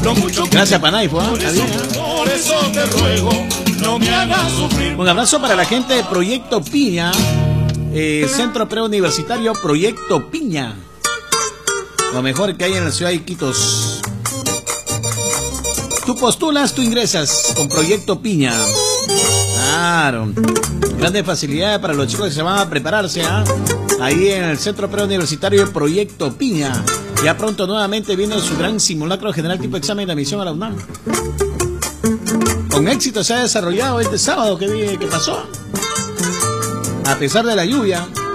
Gracias, Panaifo. Un abrazo para la gente de Proyecto Piña, Centro Preuniversitario Proyecto Piña, lo mejor que hay en la ciudad de Iquitos. Tú postulas, tú ingresas con Proyecto Piña. Claro. Grandes facilidades para los chicos que se van a prepararse, ahí en el Centro Preuniversitario Proyecto Piña. Ya pronto nuevamente viene su gran simulacro general tipo examen de admisión a la UNAM. Con éxito se ha desarrollado este sábado que pasó. A pesar de la lluvia,